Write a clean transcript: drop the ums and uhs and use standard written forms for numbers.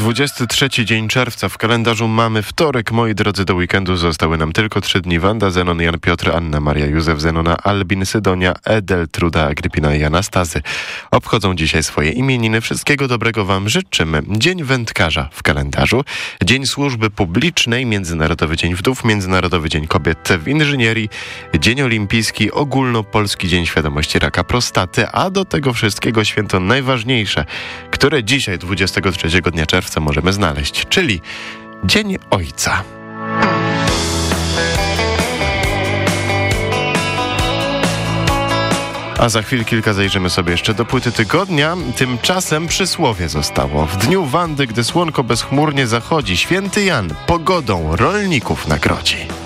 23 dzień czerwca. W kalendarzu mamy wtorek. Moi drodzy, do weekendu zostały nam tylko 3 dni. Wanda, Zenon, Jan, Piotr, Anna, Maria, Józef, Zenona, Albin, Sydonia, Edel, Truda, Agrypina i Anastazy obchodzą dzisiaj swoje imieniny. Wszystkiego dobrego wam życzymy. Dzień wędkarza w kalendarzu, Dzień Służby Publicznej, Międzynarodowy Dzień Wdów, Międzynarodowy Dzień Kobiet w Inżynierii, Dzień Olimpijski, Ogólnopolski Dzień Świadomości Raka Prostaty, a do tego wszystkiego święto najważniejsze, które dzisiaj, 23 dnia czerwca, możemy znaleźć, czyli Dzień Ojca. A za chwil kilka zajrzymy sobie jeszcze do płyty tygodnia. Tymczasem przysłowie zostało. W dniu Wandy, gdy słonko bezchmurnie zachodzi, święty Jan pogodą rolników nagrodzi.